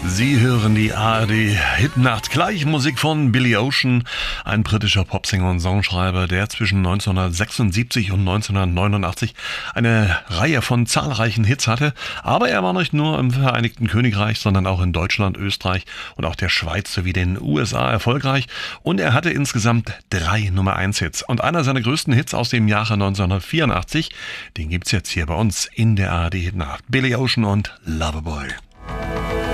Sie hören die ARD Hitnacht, gleich Musik von Billy Ocean, ein britischer Popsänger und Songschreiber, der zwischen 1976 und 1989 eine Reihe von zahlreichen Hits hatte. Aber er war nicht nur im Vereinigten Königreich, sondern auch in Deutschland, Österreich und auch der Schweiz sowie den USA erfolgreich. Und er hatte insgesamt 3 Nummer-1-Hits. Und einer seiner größten Hits aus dem Jahre 1984, den gibt's jetzt hier bei uns in der ARD Hitnacht. Billy Ocean und Loverboy.